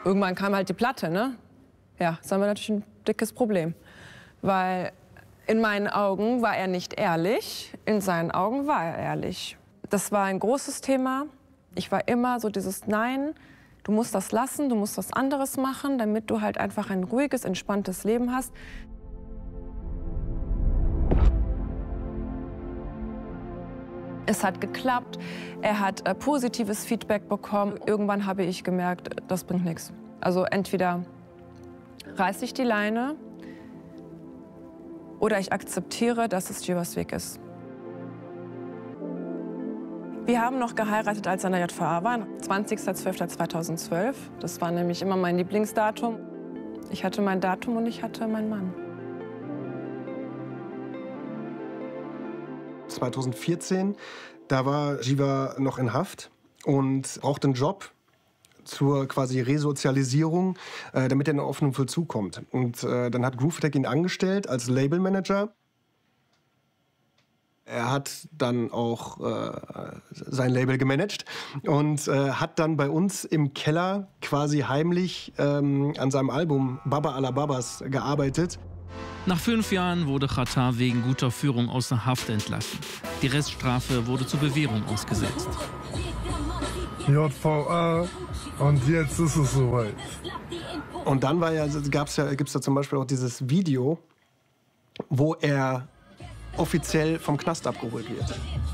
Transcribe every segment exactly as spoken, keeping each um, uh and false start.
Irgendwann kam halt die Platte, ne? Ja, das haben wir natürlich ein dickes Problem. Weil in meinen Augen war er nicht ehrlich, in seinen Augen war er ehrlich. Das war ein großes Thema. Ich war immer so dieses Nein, du musst das lassen, du musst was anderes machen, damit du halt einfach ein ruhiges, entspanntes Leben hast. Es hat geklappt, er hat äh, positives Feedback bekommen. Irgendwann habe ich gemerkt, das bringt nichts. Also entweder reiße ich die Leine oder ich akzeptiere, dass es Jivas Weg ist. Wir haben noch geheiratet, als er in der J V A war, zwanzigster zwölfter zweitausendzwölf. Das war nämlich immer mein Lieblingsdatum. Ich hatte mein Datum und ich hatte meinen Mann. zweitausendvierzehn, da war Jiva noch in Haft und brauchte einen Job zur quasi Resozialisierung, äh, damit er in den offenen Vollzug kommt. Und äh, dann hat Groove Attack ihn angestellt als Labelmanager. Er hat dann auch äh, sein Label gemanagt und äh, hat dann bei uns im Keller quasi heimlich ähm, an seinem Album Baba Alla Babas gearbeitet. Nach fünf Jahren wurde Xatar wegen guter Führung aus der Haft entlassen. Die Reststrafe wurde zur Bewährung ausgesetzt. J V A und jetzt ist es soweit. Und dann war ja, gab's ja, gibt's da zum Beispiel auch dieses Video, wo er offiziell vom Knast abgeholt wird.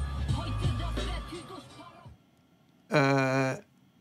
Äh,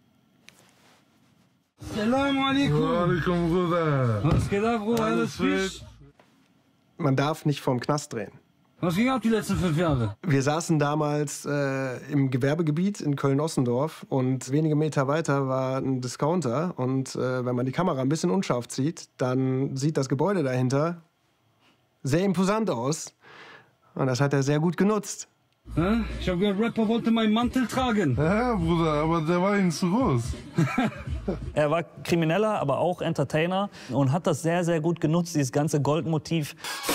Salam alaikum. Alaikum, Bruder. Was geht ab, Bruder? Alles frisch? man darf nicht vorm Knast drehen. Was ging ab die letzten fünf Jahre? Wir saßen damals äh, im Gewerbegebiet in Köln-Ossendorf und wenige Meter weiter war ein Discounter. Und äh, wenn man die Kamera ein bisschen unscharf zieht, dann sieht das Gebäude dahinter sehr imposant aus. Und das hat er sehr gut genutzt. Hä? Ich habe gehört, Rapper wollte meinen Mantel tragen. Ja, Bruder, aber der war ihm zu groß. Er war Krimineller, aber auch Entertainer und hat das sehr, sehr gut genutzt, dieses ganze Goldmotiv.